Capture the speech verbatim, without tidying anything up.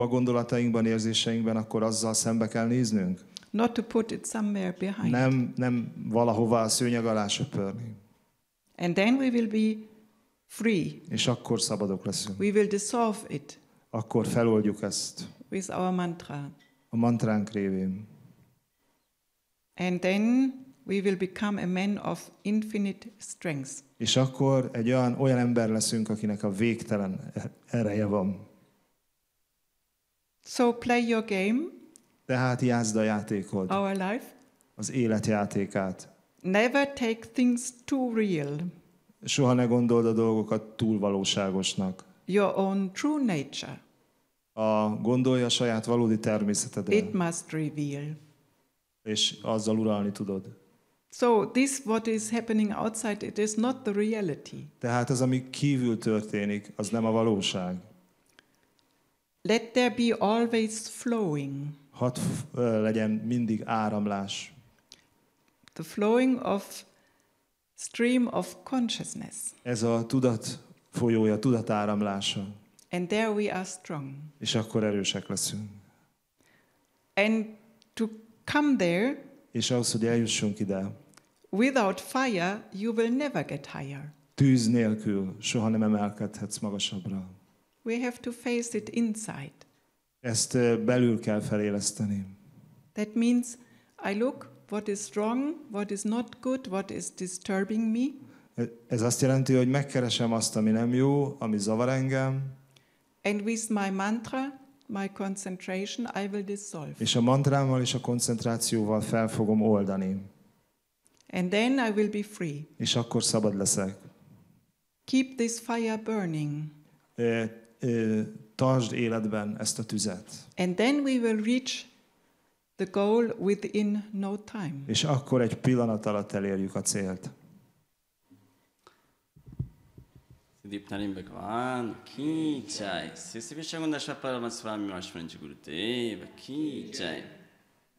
a gondolatainkban, érzéseinkben, akkor azzal szembe kell néznünk. Not to put it somewhere behind. Nem, nem valahová a szőnyeg alá söpörni. And then we will be free. És akkor szabadok leszünk. We will dissolve it Akkor feloldjuk ezt with our mantra. a mantránk révén. And then we will become a man of infinite strength. És akkor egy olyan, olyan ember leszünk, akinek a végtelen ereje van. So play your game, Tehát játszd a játékod, our life. az életjátékát. Never take things too real. Soha ne gondold a dolgokat túl valóságosnak. Your own true nature. A gondolja a saját valódi természetedre, It must reveal. és azzal uralni tudod. So this what is happening outside, it is not the reality. Tehát az, ami kívül történik, az nem a valóság. Let there be always flowing. Hadd ö, legyen mindig áramlás. The flowing of stream of consciousness. Ez a tudat folyója, tudatáramlása. And there we are strong. És akkor erősek leszünk. And to come there, És ahhoz, hogy eljussunk ide, without fire, you will never get higher. tűz nélkül soha nem emelkedhetsz magasabbra. We have to face it inside. Ezt ö, belül kell feléleszteni. That means I look what is wrong, what is not good, what is disturbing me. Ez azt jelenti, hogy megkeresem azt, ami nem jó, ami zavar engem, And with my mantra, my concentration, I will dissolve. és a mantrámmal és a koncentrációval fel fogom oldani. And then I will be free. És akkor szabad leszek. Keep this fire burning. Ö, ö, tartsd életben ezt a tüzet. And then we will reach the goal within no time. És akkor egy pillanat alatt elérjük a célt. Dipnarim Bhagavan ki jai. Sri Sri Vishwanath Parama Swami Vashvanji Gurudev ki jai.